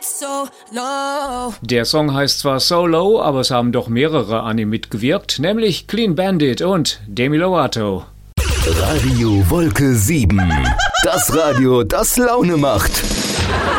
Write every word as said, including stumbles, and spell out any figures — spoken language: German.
it's so low. Der Song heißt zwar So Low, aber es haben doch mehrere an ihm mitgewirkt, nämlich Clean Bandit und Demi Lovato. Radio Wolke sieben. Das Radio, das Laune macht.